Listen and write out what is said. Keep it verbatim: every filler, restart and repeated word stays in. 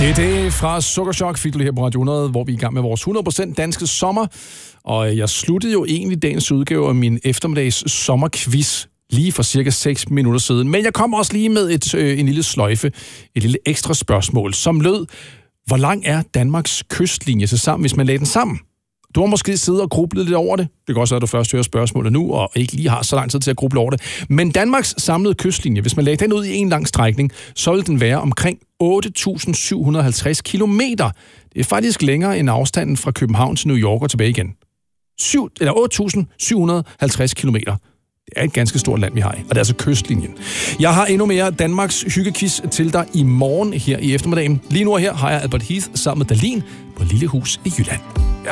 Det er det fra Sukkerchok, fik du det her på Radio hundrede, hvor vi er i gang med vores hundrede procent danske sommer. Og jeg sluttede jo egentlig dagens udgave af min eftermiddags sommerquiz lige for cirka seks minutter siden. Men jeg kom også lige med et, øh, en lille sløjfe, et lille ekstra spørgsmål, som lød: hvor lang er Danmarks kystlinje så sammen, hvis man lagde den sammen? Du har måske siddet og grublet lidt over det. Det kan også være, at du først hører spørgsmålet nu, og ikke lige har så lang tid til at gruble over det. Men Danmarks samlede kystlinje, hvis man lagde den ud i en lang strækning, så vil den være omkring otte tusind syv hundrede og halvtreds kilometer. Det er faktisk længere end afstanden fra København til New York og tilbage igen. otte tusind syv hundrede og halvtreds kilometer. Det er et ganske stort land, vi har, og det er altså kystlinjen. Jeg har endnu mere Danmarks hyggequiz til dig i morgen her i eftermiddagen. Lige nu og her har jeg Albert Heath sammen med Dahlin på Lille Hus i Jylland.